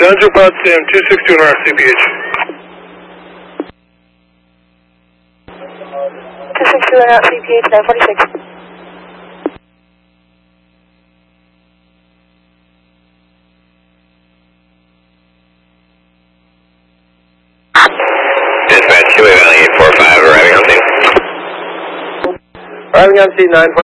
Downjo Potsdam, 262 and RCPH. 262 and RCPH, 946. Dispatch, 2 Valley 845, arriving on scene. Arriving on scene 946.